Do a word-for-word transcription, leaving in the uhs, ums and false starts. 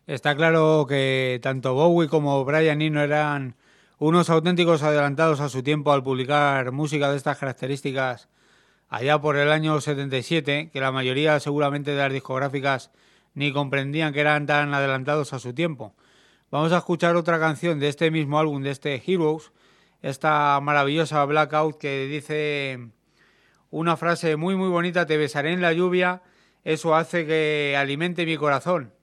Está claro que tanto Bowie como Brian Eno eran unos auténticos adelantados a su tiempo al publicar música de estas características allá por el año setenta y siete, que la mayoría seguramente de las discográficas ni comprendían que eran tan adelantados a su tiempo. Vamos a escuchar otra canción de este mismo álbum, de este Heroes, esta maravillosa Blackout, que dice una frase muy muy bonita: te besaré en la lluvia, eso hace que alimente mi corazón.